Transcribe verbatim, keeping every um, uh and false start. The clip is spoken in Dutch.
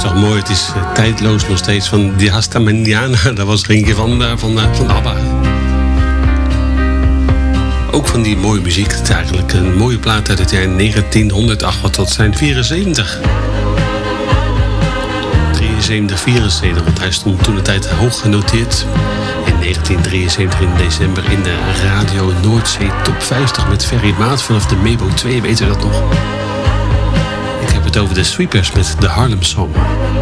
toch mooi. Het is uh, tijdloos nog steeds van Die Hasta Mañana. Dat was er eentje van, uh, van, uh, van ABBA. Ook van die mooie muziek. Het is eigenlijk een mooie plaat uit het jaar negentienhonderdacht, wat tot zijn vierenzeventig. drieënzeventig, vierenzeventig, want hij stond toen de tijd hoog genoteerd. In negentien drieënzeventig in december in de Radio Noordzee Top vijftig met Ferry Maat vanaf de Mebo twee, weten we dat nog? Ik heb het over de Sweepers met de Harlem Song.